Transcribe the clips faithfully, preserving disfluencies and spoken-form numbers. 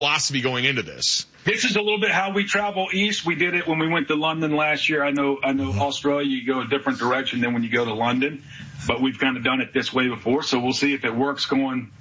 philosophy going into this. This is a little bit how we travel east. We did it when we went to London last year. I know, I know mm-hmm. Australia, you go a different direction than when you go to London, but we've kind of done it this way before. So we'll see if it works going,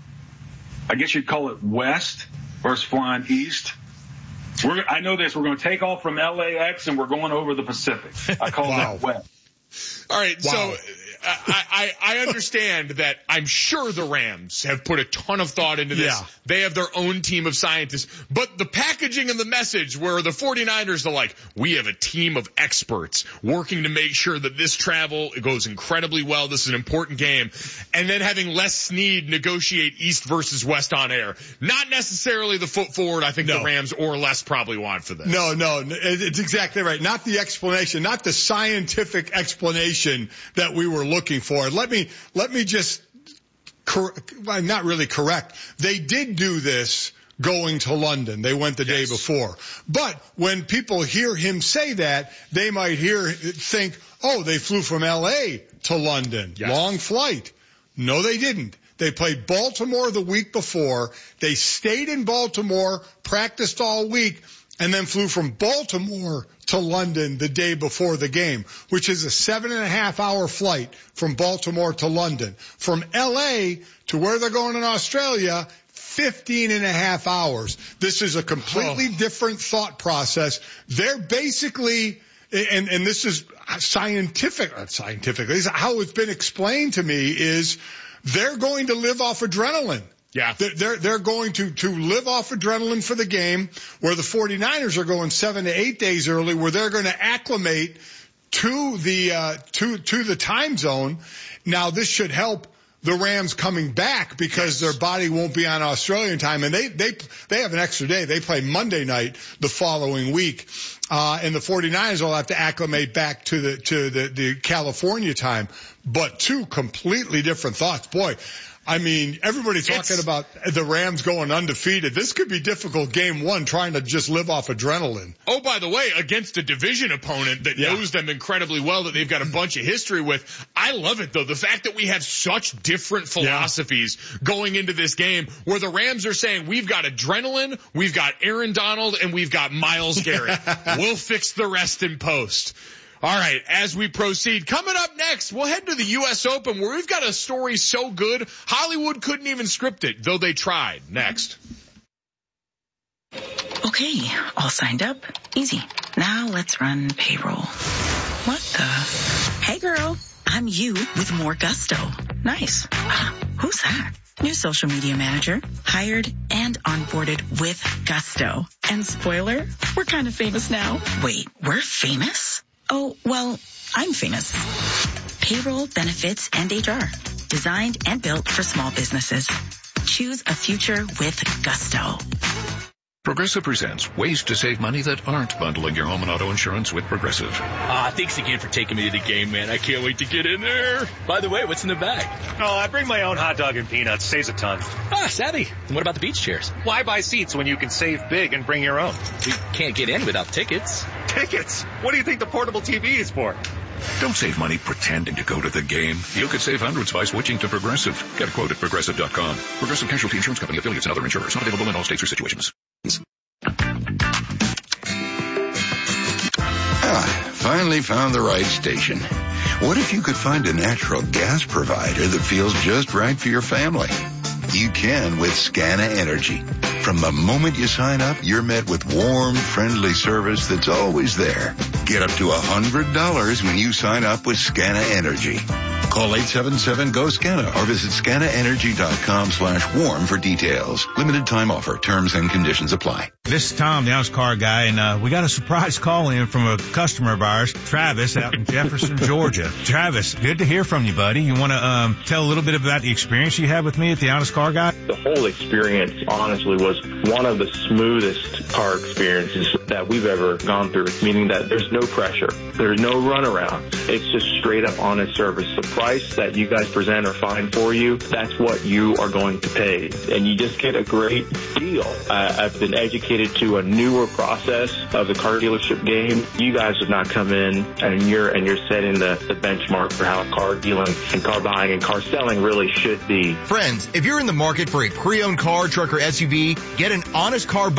I guess you'd call it west versus flying east. We're, I know this. We're going to take off from L A X and we're going over the Pacific. I call wow. that west. All right. Wow. So I, I, I understand that I'm sure the Rams have put a ton of thought into this. Yeah. They have their own team of scientists. But the packaging and the message where the 49ers are like, we have a team of experts working to make sure that this travel goes incredibly well. This is an important game. And then having Les Snead negotiate East versus West on air. Not necessarily the foot forward I think no. the Rams or Les probably want for this. No, no, it's exactly right. Not the explanation, not the scientific explanation that we were looking for. Let me, let me just, cor- well, not really correct. They did do this going to London. They went the yes. day before. But when people hear him say that, they might hear, think, oh, they flew from L A to London. Yes. Long flight. No, they didn't. They played Baltimore the week before. They stayed in Baltimore, practiced all week, and then flew from Baltimore to London the day before the game, which is a seven and a half hour flight from Baltimore to London. From L A to where they're going in Australia, fifteen and a half hours. This is a completely oh. different thought process. They're basically, and, and this is scientific, not scientific, this is how it's been explained to me, is they're going to live off adrenaline. Yeah. They're, they're going to, to live off adrenaline for the game, where the 49ers are going seven to eight days early, where they're going to acclimate to the, uh, to, to the time zone. Now this should help the Rams coming back because yes. their body won't be on Australian time, and they, they, they have an extra day. They play Monday night the following week. Uh, and the 49ers will have to acclimate back to the, to the, the California time. But two completely different thoughts. Boy, I mean, everybody talking it's, about the Rams going undefeated. This could be difficult game one, trying to just live off adrenaline. Oh, by the way, against a division opponent that yeah. knows them incredibly well, that they've got a bunch of history with. I love it, though. The fact that we have such different philosophies yeah. going into this game, where the Rams are saying, we've got adrenaline, we've got Aaron Donald, and we've got Myles Garrett. We'll fix the rest in post. All right, as we proceed, coming up next, we'll head to the U S Open, where we've got a story so good, Hollywood couldn't even script it, though they tried. Next. Okay, all signed up. Easy. Now let's run payroll. What the? Hey, girl. I'm you with more gusto. Nice. Uh, who's that? New social media manager. Hired and onboarded with gusto. And spoiler, we're kind of famous now. Wait, we're famous? Oh, well, I'm famous. Payroll, benefits, and H R. Designed and built for small businesses. Choose a future with gusto. Progressive presents ways to save money that aren't bundling your home and auto insurance with Progressive. Ah, uh, thanks again for taking me to the game, man. I can't wait to get in there. By the way, what's in the bag? Oh, I bring my own hot dog and peanuts. Saves a ton. Ah, savvy. And what about the beach chairs? Why buy seats when you can save big and bring your own? We can't get in without tickets. Tickets? What do you think the portable T V is for? Don't save money pretending to go to the game. You could save hundreds by switching to Progressive. Get a quote at Progressive dot com. Progressive Casualty Insurance Company, affiliates, and other insurers. Not available in all states or situations. Ah, finally found the right station. What if you could find a natural gas provider that feels just right for your family? You can with Scana Energy. From the moment you sign up, you're met with warm, friendly service that's always there. Get up to one hundred dollars when you sign up with Scana Energy. Call eight seven seven, G O, SCANA or visit scanaenergy.com slash warm for details. Limited time offer. Terms and conditions apply. This is Tom, the Honest Car Guy, and uh, we got a surprise call in from a customer of ours, Travis, out in Jefferson, Georgia. Travis, good to hear from you, buddy. You want to um, tell a little bit about the experience you had with me at the Honest Car Guy? The whole experience, honestly, was one of the smoothest car experiences that we've ever gone through, meaning that there's no pressure. There's no runaround. It's just straight up honest service. The price that you guys present or find for you, that's what you are going to pay. And you just get a great deal. Uh, I've been educated to a newer process of the car dealership game. You guys have not come in and you're and you're setting the, the benchmark for how car dealing and car buying and car selling really should be. Friends, if you're in the market for a pre-owned car, truck, or S U V, Get an honest car